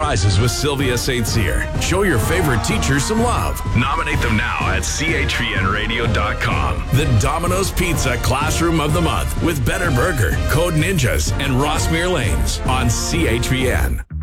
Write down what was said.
prizes with Sylvia St. Cyr. Show your favorite teacher some love. Nominate them now at chvnradio.com. The Domino's Pizza Classroom of the Month with Better Burger, Code Ninjas, and Rossmere Lanes on CHVN.